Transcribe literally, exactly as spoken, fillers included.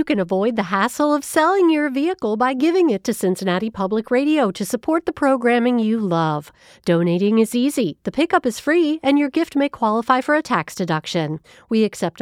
You can avoid the hassle of selling your vehicle by giving it to Cincinnati Public Radio to support the programming you love. Donating is easy, the pickup is free, and your gift may qualify for a tax deduction. We accept